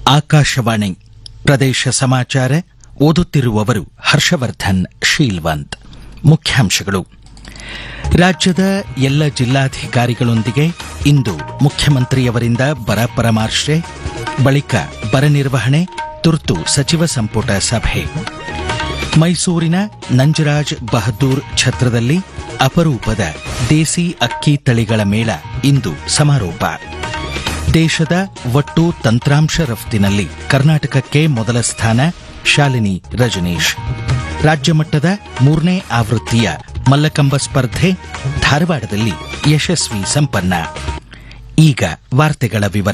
ಆಕಾಶವಾಣಿ ಪ್ರದೇಶ ಸಮಾಚಾರ ಓದುತ್ತಿರುವವರು ಹರ್ಷವರ್ಧನ್ ಶೀಲ್ವಂತ್. ಮುಖ್ಯಾಂಶಗಳು. ರಾಜ್ಯದ ಎಲ್ಲ ಜಿಲ್ಲಾಧಿಕಾರಿಗಳೊಂದಿಗೆ ಇಂದು ಮುಖ್ಯಮಂತ್ರಿಯವರಿಂದ ಬರ ಪರಾಮರ್ಶೆ, ಬಳಿಕ ಬರ ನಿರ್ವಹಣೆ ತುರ್ತು ಸಚಿವ ಸಂಪುಟ ಸಭೆ. ಮೈಸೂರಿನ ನಂಜರಾಜ್ ಬಹದ್ದೂರ್ ಛತ್ರದಲ್ಲಿ ಅಪರೂಪದ ದೇಸಿ ಅಕ್ಕಿ ತಳಿಗಳ ಮೇಳ ಇಂದು ಸಮಾರೋಪ. ದೇಶದ ಒಟ್ಟು ತಂತ್ರಾಂಶ ರಫ್ತಿನಲ್ಲಿ ಕರ್ನಾಟಕಕ್ಕೆ ಮೊದಲ ಸ್ಥಾನ, ಶಾಲಿನಿ ರಜನೀಶ್. ರಾಜ್ಯಮಟ್ಟದ 3ನೇ ಆವೃತ್ತಿಯ ಮಲ್ಲಕಂಬ ಸ್ಪರ್ಧೆ ಧಾರವಾಡದಲ್ಲಿ ಯಶಸ್ವಿ ಸಂಪನ್ನ. ಈಗ ವಾರ್ತೆಗಳ ವಿವರ.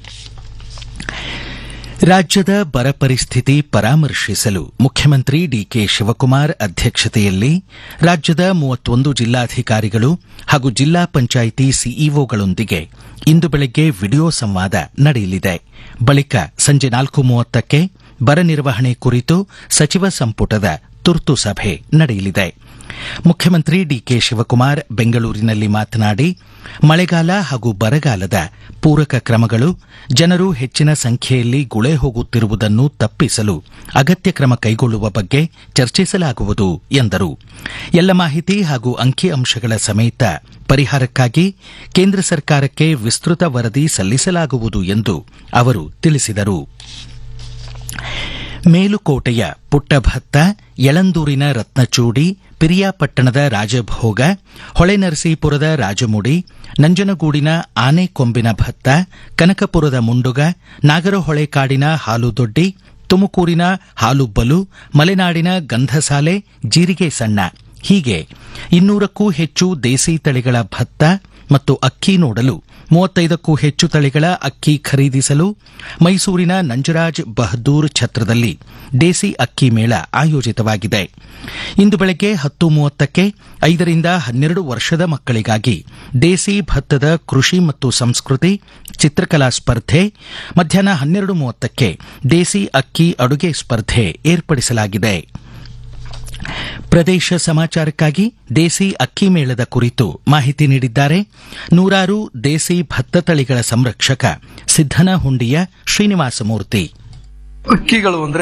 ರಾಜ್ಯದ ಬರ ಪರಿಸ್ಥಿತಿ ಪರಾಮರ್ಶಿಸಲು ಮುಖ್ಯಮಂತ್ರಿ ಡಿಕೆ ಶಿವಕುಮಾರ್ ಅಧ್ಯಕ್ಷತೆಯಲ್ಲಿ ರಾಜ್ಯದ 31 ಜಿಲ್ಲಾಧಿಕಾರಿಗಳು ಹಾಗೂ ಜಿಲ್ಲಾ ಪಂಚಾಯಿತಿ ಸಿಇಒಗಳೊಂದಿಗೆ ಇಂದು ಬೆಳಗ್ಗೆ ವಿಡಿಯೋ ಸಂವಾದ ನಡೆಯಲಿದೆ. ಬಳಿಕ ಸಂಜೆ 4:30ಕ್ಕೆ ಬರ ನಿರ್ವಹಣೆ ಕುರಿತು ಸಚಿವ ಸಂಪುಟದ ತುರ್ತು ಸಭೆ ನಡೆಯಲಿದೆ. ಮುಖ್ಯಮಂತ್ರಿ ಡಿಕೆ ಶಿವಕುಮಾರ್ ಬೆಂಗಳೂರಿನಲ್ಲಿ ಮಾತನಾಡಿ, ಮಳೆಗಾಲ ಹಾಗೂ ಬರಗಾಲದ ಪೂರಕ ಕ್ರಮಗಳು, ಜನರು ಹೆಚ್ಚಿನ ಸಂಖ್ಯೆಯಲ್ಲಿ ಗುಳೆ ಹೋಗುತ್ತಿರುವುದನ್ನು ತಪ್ಪಿಸಲು ಅಗತ್ಯ ಕ್ರಮ ಕೈಗೊಳ್ಳುವ ಬಗ್ಗೆ ಚರ್ಚಿಸಲಾಗುವುದು ಎಂದರು. ಎಲ್ಲ ಮಾಹಿತಿ ಹಾಗೂ ಅಂಕಿಅಂಶಗಳ ಸಮೇತ ಪರಿಹಾರಕ್ಕಾಗಿ ಕೇಂದ್ರ ಸರ್ಕಾರಕ್ಕೆ ವಿಸ್ತೃತ ವರದಿ ಸಲ್ಲಿಸಲಾಗುವುದು ಎಂದು ಅವರು ತಿಳಿಸಿದರು. ಮೇಲುಕೋಟೆಯ ಪುಟ್ಟಭತ್ತ, ಯಳಂದೂರಿನ ರತ್ನಚೂಡಿ, ಪಿರಿಯಾಪಟ್ಟಣದ ರಾಜಭೋಗ, ಹೊಳೆನರಸೀಪುರದ ರಾಜಮುಡಿ, ನಂಜನಗೂಡಿನ ಆನೆಕೊಂಬಿನ ಭತ್ತ, ಕನಕಪುರದ ಮುಂಡುಗ, ನಾಗರಹೊಳೆ ಕಾಡಿನ ಹಾಲುದೊಡ್ಡಿ, ತುಮಕೂರಿನ ಹಾಲುಬ್ಬಲು, ಮಲೆನಾಡಿನ ಗಂಧಸಾಲೆ, ಜೀರಿಗೆ ಸಣ್ಣ ಹೀಗೆ 200ಕ್ಕೂ ಹೆಚ್ಚು ದೇಸಿ ತಳಿಗಳ ಭತ್ತ ಮತ್ತು ಅಕ್ಕಿ ನೋಡಲು 35ಕ್ಕೂ ಹೆಚ್ಚು ತಳಿಗಳ ಅಕ್ಕಿ ಖರೀದಿಸಲು ಮೈಸೂರಿನ ನಂಜರಾಜ್ ಬಹದ್ದೂರ್ ಛತ್ರದಲ್ಲಿ ದೇಸಿ ಅಕ್ಕಿ ಮೇಳ ಆಯೋಜಿತವಾಗಿದೆ. ಇಂದು ಬೆಳಗ್ಗೆ 10:30ಕ್ಕೆ 5 ರಿಂದ 12 ವರ್ಷದ ಮಕ್ಕಳಿಗಾಗಿ ದೇಸಿ ಭತ್ತದ ಕೃಷಿ ಮತ್ತು ಸಂಸ್ಕೃತಿ ಚಿತ್ರಕಲಾ ಸ್ಪರ್ಧೆ, ಮಧ್ಯಾಹ್ನ 12:30ಕ್ಕೆ ದೇಸಿ ಅಕ್ಕಿ ಅಡುಗೆ ಸ್ಪರ್ಧೆ ಏರ್ಪಡಿಸಲಾಗಿದೆ. ಪ್ರದೇಶ ಸಮಾಚಾರಕ್ಕಾಗಿ ದೇಸಿ ಅಕ್ಕಿ ಮೇಳದ ಕುರಿತು ಮಾಹಿತಿ ನೀಡಿದ್ದಾರೆ ನೂರಾರು ದೇಸಿ ಭತ್ತ ತಳಿಗಳ ಸಂರಕ್ಷಕ ಸಿದ್ದನಹುಂಡಿಯ ಶ್ರೀನಿವಾಸಮೂರ್ತಿ. ಅಕ್ಕಿಗಳು